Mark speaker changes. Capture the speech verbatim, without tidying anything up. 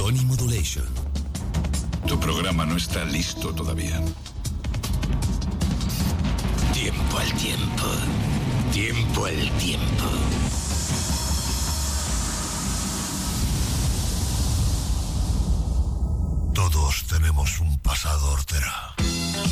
Speaker 1: Tony Modulation.
Speaker 2: Tu programa no está listo todavía.
Speaker 1: Tiempo al tiempo. Tiempo al tiempo.
Speaker 3: Todos tenemos un pasado hortera.